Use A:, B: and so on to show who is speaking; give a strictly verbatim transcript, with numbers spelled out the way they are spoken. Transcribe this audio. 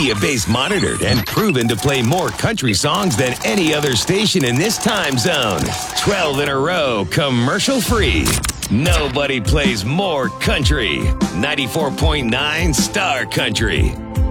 A: media-based, monitored, and proven to play more country songs than any other station in this time zone. twelve in a row, commercial-free. Nobody plays more country. ninety-four point nine Star Country.